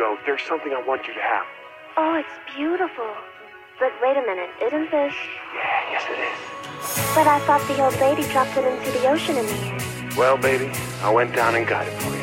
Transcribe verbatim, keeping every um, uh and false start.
go, there's something I want you to have. Oh, it's beautiful. But wait a minute, isn't this... Yeah, yes it is. But I thought the old lady dropped it into the ocean in the air. Well, baby, I went down and got it for you.